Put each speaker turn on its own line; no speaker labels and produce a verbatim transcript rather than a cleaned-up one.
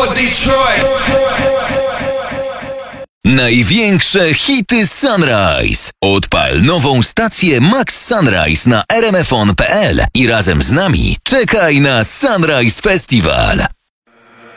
for Detroit.
Największe hity Sunrise. Odpal nową stację Max Sunrise na r m f on kropka p l i razem z nami czekaj na Sunrise Festival.